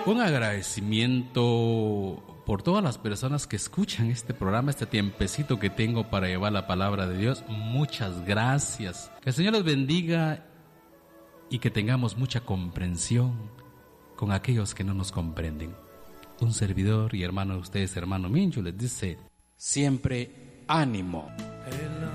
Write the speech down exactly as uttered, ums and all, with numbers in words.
Un agradecimiento por todas las personas que escuchan este programa, este tiempecito que tengo para llevar la palabra de Dios. Muchas gracias. Que el Señor los bendiga y que tengamos mucha comprensión con aquellos que no nos comprenden. Un servidor y hermano de ustedes, hermano Mincho, les dice siempre ánimo.